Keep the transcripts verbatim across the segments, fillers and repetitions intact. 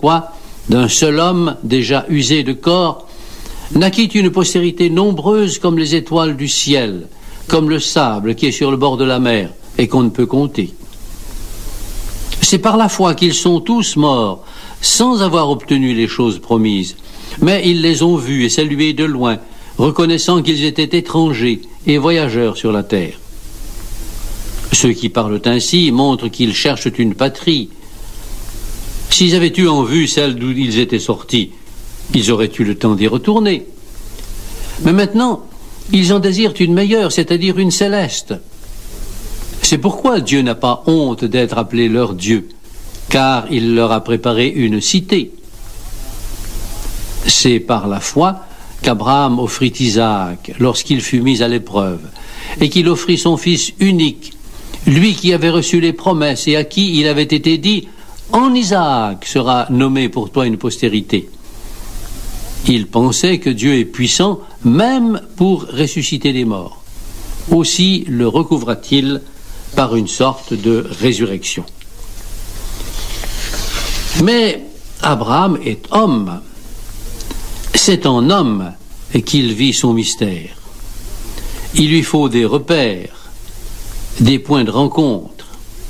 pourquoi, d'un seul homme déjà usé de corps, naquit une postérité nombreuse comme les étoiles du ciel, comme le sable qui est sur le bord de la mer et qu'on ne peut compter. C'est par la foi qu'ils sont tous morts, sans avoir obtenu les choses promises, mais ils les ont vus et salués de loin, reconnaissant qu'ils étaient étrangers et voyageurs sur la terre. Ceux qui parlent ainsi montrent qu'ils cherchent une patrie. S'ils avaient eu en vue celle d'où ils étaient sortis, ils auraient eu le temps d'y retourner. Mais maintenant, ils en désirent une meilleure, c'est-à-dire une céleste. C'est pourquoi Dieu n'a pas honte d'être appelé leur Dieu, car il leur a préparé une cité. C'est par la foi qu'Abraham offrit Isaac lorsqu'il fut mis à l'épreuve, et qu'il offrit son fils unique, lui qui avait reçu les promesses et à qui il avait été dit « En Isaac sera nommé pour toi une postérité ». Il pensait que Dieu est puissant même pour ressusciter les morts. Aussi le recouvra-t-il par une sorte de résurrection. Mais Abraham est homme. C'est en homme qu'il vit son mystère. Il lui faut des repères, des points de rencontre.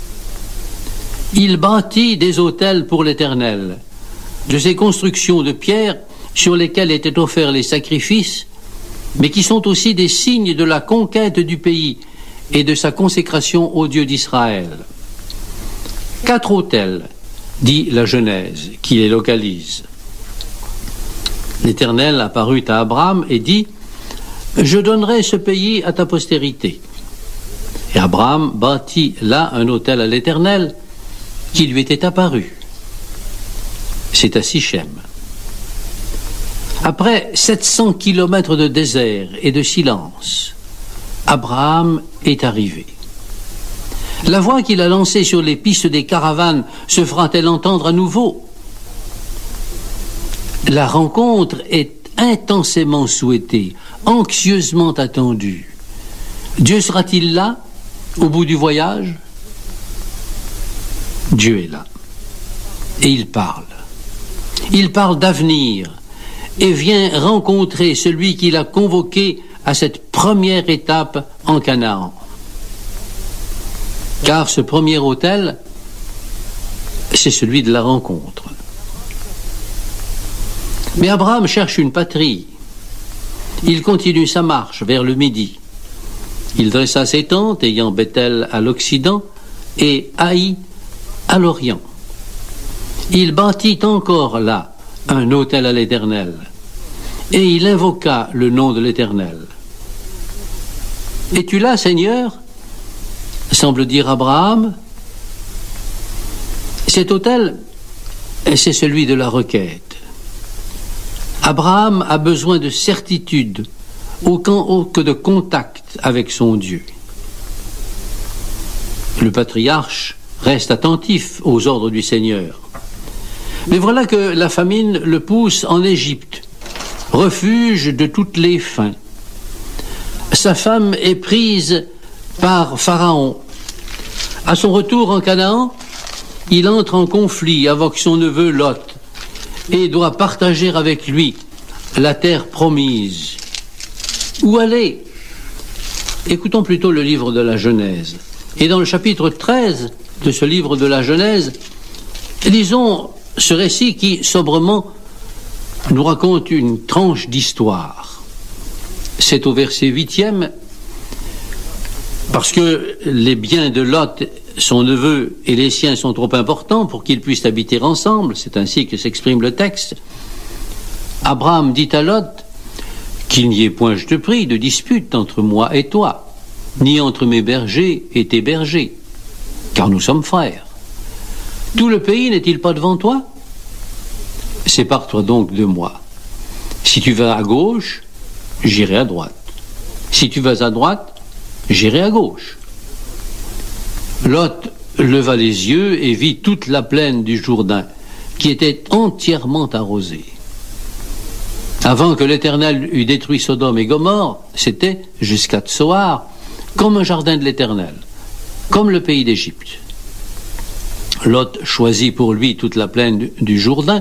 Il bâtit des autels pour l'Éternel, de ces constructions de pierre sur lesquelles étaient offerts les sacrifices, mais qui sont aussi des signes de la conquête du pays et de sa consécration au Dieu d'Israël. Quatre autels, dit la Genèse, qui les localise. L'Éternel apparut à Abraham et dit « Je donnerai ce pays à ta postérité. » Et Abraham bâtit là un autel à l'Éternel qui lui était apparu. C'est à Sichem. Après sept cents kilomètres de désert et de silence, Abraham est arrivé. La voix qu'il a lancée sur les pistes des caravanes se fera-t-elle entendre à nouveau? La rencontre est intensément souhaitée, anxieusement attendue. Dieu sera-t-il là, au bout du voyage? Dieu est là. Et il parle. Il parle d'avenir et vient rencontrer celui qui l'a convoqué à cette première étape en Canaan. Car ce premier autel, c'est celui de la rencontre. Mais Abraham cherche une patrie. Il continue sa marche vers le midi. Il dressa ses tentes, ayant Bethel à l'occident et Haï à l'orient. Il bâtit encore là un autel à l'Éternel, et il invoqua le nom de l'Éternel. « Es-tu là, Seigneur ?» semble dire Abraham. Cet autel, c'est celui de la requête. Abraham a besoin de certitude, aucun que de contact avec son Dieu. Le patriarche reste attentif aux ordres du Seigneur. Mais voilà que la famine le pousse en Égypte, refuge de toutes les fins. Sa femme est prise par Pharaon. À son retour en Canaan, il entre en conflit avec son neveu Lot et doit partager avec lui la terre promise. Où aller? Écoutons plutôt le livre de la Genèse. Et dans le chapitre treize de ce livre de la Genèse, lisons ce récit qui, sobrement, nous raconte une tranche d'histoire. C'est au verset huitième, parce que les biens de Lot, son neveu et les siens sont trop importants pour qu'ils puissent habiter ensemble, c'est ainsi que s'exprime le texte. Abraham dit à Lot qu'il n'y ait point, je te prie, de dispute entre moi et toi, ni entre mes bergers et tes bergers, car nous sommes frères. Tout le pays n'est-il pas devant toi? Sépare-toi donc de moi. Si tu vas à gauche, j'irai à droite. Si tu vas à droite, j'irai à gauche. Lot leva les yeux et vit toute la plaine du Jourdain, qui était entièrement arrosée. Avant que l'Éternel eût détruit Sodome et Gomorrhe, c'était, jusqu'à Tsoar, comme un jardin de l'Éternel, comme le pays d'Égypte. Lot choisit pour lui toute la plaine du Jourdain,